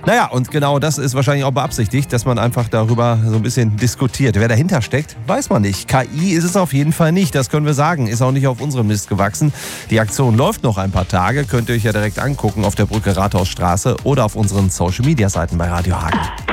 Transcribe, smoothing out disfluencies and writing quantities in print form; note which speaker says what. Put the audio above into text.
Speaker 1: Naja, und genau das ist wahrscheinlich auch beabsichtigt, dass man einfach darüber so ein bisschen diskutiert. Wer dahinter steckt, weiß man nicht. KI ist es auf jeden Fall nicht, das können wir sagen. Ist auch nicht auf unserem Mist gewachsen. Die Aktion läuft noch ein paar Tage. Könnt ihr euch ja direkt angucken auf der Brücke Rathausstraße oder auf unseren Social-Media-Seiten bei Radio Hagen.